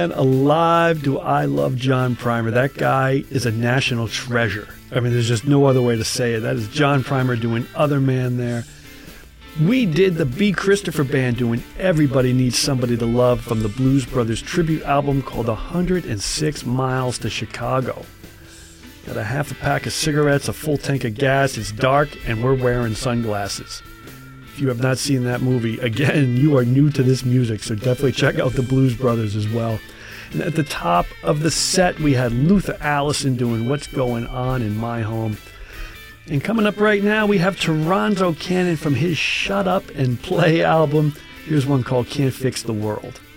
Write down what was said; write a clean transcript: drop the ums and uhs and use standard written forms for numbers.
And alive, do I love John Primer. That guy is a national treasure. I mean, there's just no other way to say it. That is John Primer doing Other Man there. We did the B. Christopher Band doing Everybody Needs Somebody to Love from the Blues Brothers tribute album called 106 Miles to Chicago. Got a half a pack of cigarettes, a full tank of gas, it's dark, and we're wearing sunglasses. If you have not seen that movie, again, you are new to this music, so definitely check out the Blues Brothers as well. And at the top of the set, we had Luther Allison doing What's Going On in My Home. And coming up right now, we have Toronzo Cannon from his Shut Up and Play album. Here's one called Can't Fix the World.